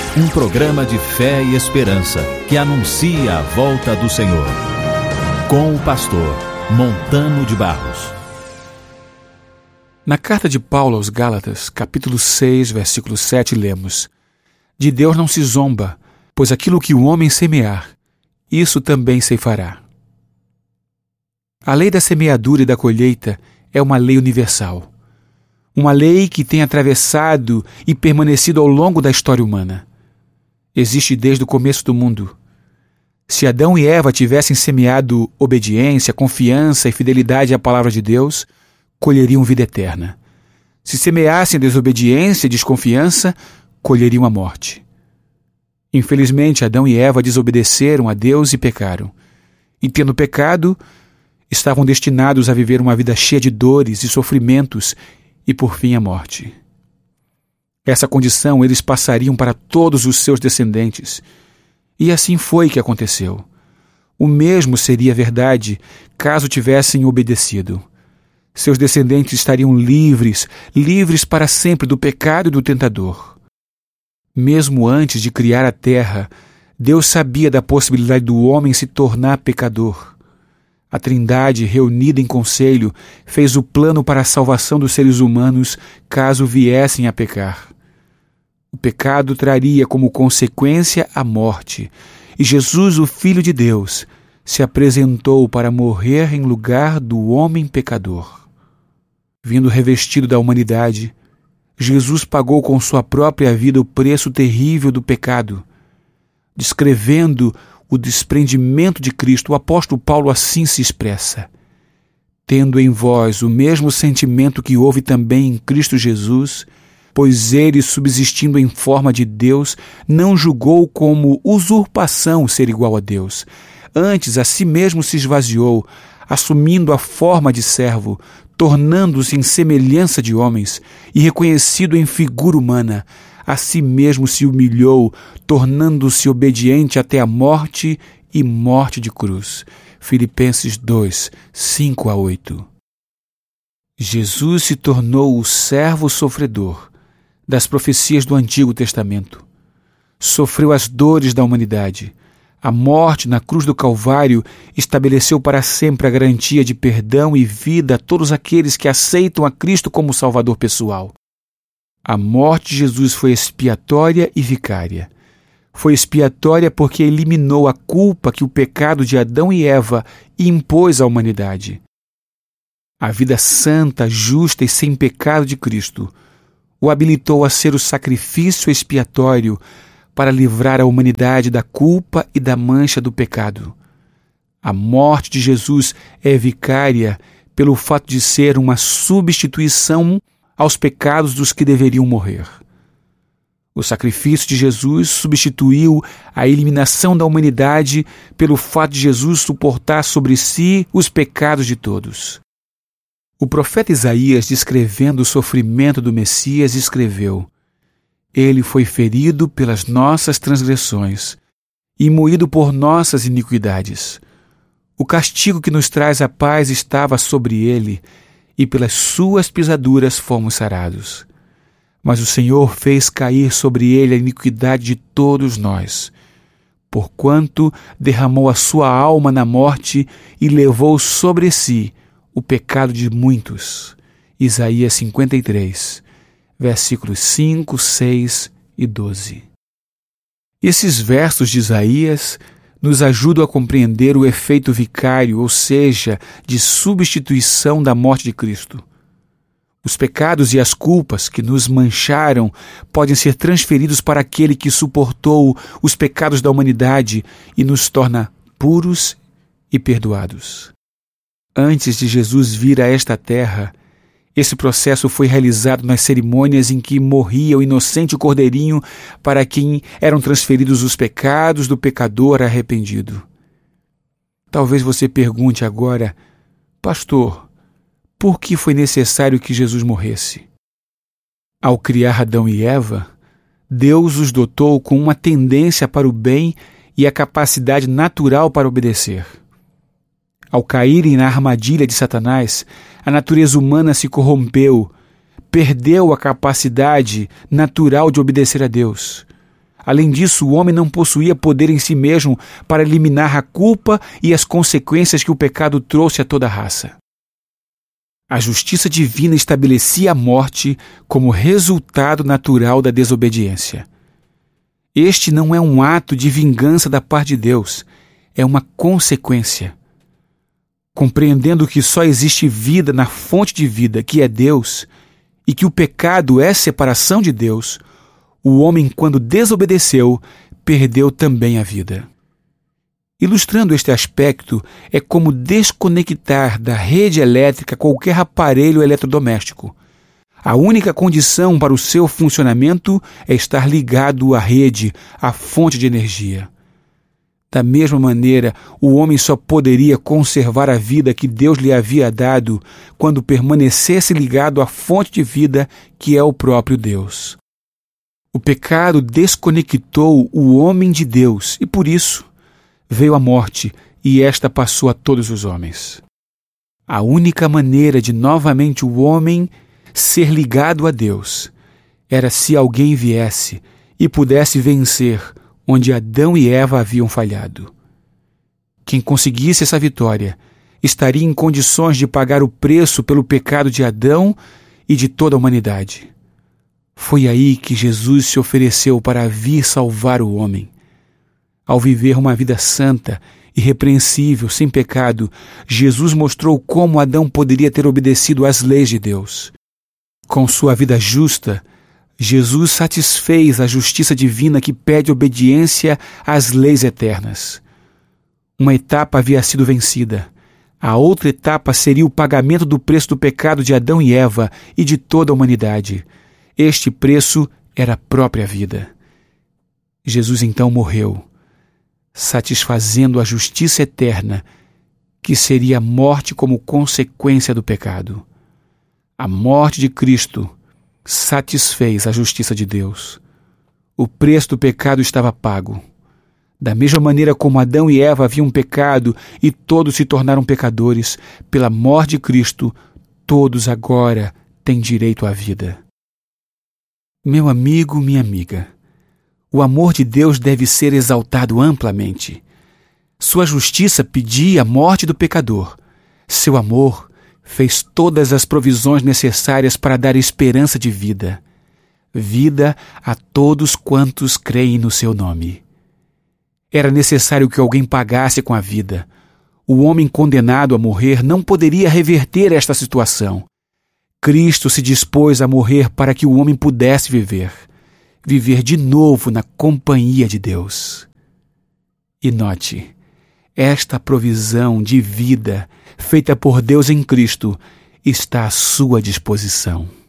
Um programa de fé e esperança que anuncia a volta do Senhor. Com o pastor Montano de Barros. Na carta de Paulo aos Gálatas, capítulo 6, versículo 7, lemos: De Deus não se zomba, pois aquilo que o homem semear, isso também ceifará. A lei da semeadura e da colheita é uma lei universal. Uma lei que tem atravessado e permanecido ao longo da história humana. Existe desde o começo do mundo. Se Adão e Eva tivessem semeado obediência, confiança e fidelidade à palavra de Deus, colheriam vida eterna. Se semeassem desobediência e desconfiança, colheriam a morte. Infelizmente, Adão e Eva desobedeceram a Deus e pecaram. E tendo pecado, estavam destinados a viver uma vida cheia de dores e sofrimentos e, por fim, a morte. Essa condição eles passariam para todos os seus descendentes. E assim foi que aconteceu. O mesmo seria verdade caso tivessem obedecido. Seus descendentes estariam livres para sempre do pecado e do tentador. Mesmo antes de criar a terra, Deus sabia da possibilidade do homem se tornar pecador. A Trindade, reunida em conselho, fez o plano para a salvação dos seres humanos caso viessem a pecar. O pecado traria como consequência a morte, e Jesus, o Filho de Deus, se apresentou para morrer em lugar do homem pecador. Vindo revestido da humanidade, Jesus pagou com sua própria vida o preço terrível do pecado. Descrevendo o desprendimento de Cristo, o apóstolo Paulo assim se expressa: tendo em vós o mesmo sentimento que houve também em Cristo Jesus, pois ele, subsistindo em forma de Deus, não julgou como usurpação ser igual a Deus. Antes, a si mesmo se esvaziou, assumindo a forma de servo, tornando-se em semelhança de homens, e reconhecido em figura humana, a si mesmo se humilhou, tornando-se obediente até a morte e morte de cruz. Filipenses 2, 5-8. Jesus se tornou o servo sofredor das profecias do Antigo Testamento. Sofreu as dores da humanidade. A morte na cruz do Calvário estabeleceu para sempre a garantia de perdão e vida a todos aqueles que aceitam a Cristo como Salvador pessoal. A morte de Jesus foi expiatória e vicária. Foi expiatória porque eliminou a culpa que o pecado de Adão e Eva impôs à humanidade. A vida santa, justa e sem pecado de Cristo o habilitou a ser o sacrifício expiatório para livrar a humanidade da culpa e da mancha do pecado. A morte de Jesus é vicária pelo fato de ser uma substituição aos pecados dos que deveriam morrer. O sacrifício de Jesus substituiu a eliminação da humanidade pelo fato de Jesus suportar sobre si os pecados de todos. O profeta Isaías, descrevendo o sofrimento do Messias, escreveu: Ele foi ferido pelas nossas transgressões e moído por nossas iniquidades. O castigo que nos traz a paz estava sobre ele, e pelas suas pisaduras fomos sarados. Mas o Senhor fez cair sobre ele a iniquidade de todos nós, porquanto derramou a sua alma na morte e levou sobre si o pecado de muitos. Isaías 53, versículos 5, 6 e 12. Esses versos de Isaías nos ajudam a compreender o efeito vicário, ou seja, de substituição da morte de Cristo. Os pecados e as culpas que nos mancharam podem ser transferidos para aquele que suportou os pecados da humanidade e nos torna puros e perdoados. Antes de Jesus vir a esta terra, esse processo foi realizado nas cerimônias em que morria o inocente cordeirinho para quem eram transferidos os pecados do pecador arrependido. Talvez você pergunte agora: pastor, por que foi necessário que Jesus morresse? Ao criar Adão e Eva, Deus os dotou com uma tendência para o bem e a capacidade natural para obedecer. Ao caírem na armadilha de Satanás, a natureza humana se corrompeu, perdeu a capacidade natural de obedecer a Deus. Além disso, o homem não possuía poder em si mesmo para eliminar a culpa e as consequências que o pecado trouxe a toda a raça. A justiça divina estabelecia a morte como resultado natural da desobediência. Este não é um ato de vingança da parte de Deus, é uma consequência. Compreendendo que só existe vida na fonte de vida, que é Deus, e que o pecado é separação de Deus, o homem, quando desobedeceu, perdeu também a vida. Ilustrando este aspecto, é como desconectar da rede elétrica qualquer aparelho eletrodoméstico. A única condição para o seu funcionamento é estar ligado à rede, à fonte de energia. Da mesma maneira, o homem só poderia conservar a vida que Deus lhe havia dado quando permanecesse ligado à fonte de vida que é o próprio Deus. O pecado desconectou o homem de Deus e, por isso, veio a morte e esta passou a todos os homens. A única maneira de novamente o homem ser ligado a Deus era se alguém viesse e pudesse vencer onde Adão e Eva haviam falhado. Quem conseguisse essa vitória estaria em condições de pagar o preço pelo pecado de Adão e de toda a humanidade. Foi aí que Jesus se ofereceu para vir salvar o homem. Ao viver uma vida santa, irrepreensível, sem pecado, Jesus mostrou como Adão poderia ter obedecido às leis de Deus. Com sua vida justa, Jesus satisfez a justiça divina que pede obediência às leis eternas. Uma etapa havia sido vencida. A outra etapa seria o pagamento do preço do pecado de Adão e Eva e de toda a humanidade. Este preço era a própria vida. Jesus então morreu, satisfazendo a justiça eterna, que seria a morte como consequência do pecado. A morte de Cristo satisfez a justiça de Deus. O preço do pecado estava pago. Da mesma maneira como Adão e Eva haviam pecado e todos se tornaram pecadores, pela morte de Cristo, todos agora têm direito à vida. Meu amigo, minha amiga, o amor de Deus deve ser exaltado amplamente. Sua justiça pedia a morte do pecador. Seu amor fez todas as provisões necessárias para dar esperança de vida. Vida a todos quantos creem no seu nome. Era necessário que alguém pagasse com a vida. O homem condenado a morrer não poderia reverter esta situação. Cristo se dispôs a morrer para que o homem pudesse viver de novo na companhia de Deus. E note, esta provisão de vida feita por Deus em Cristo está à sua disposição.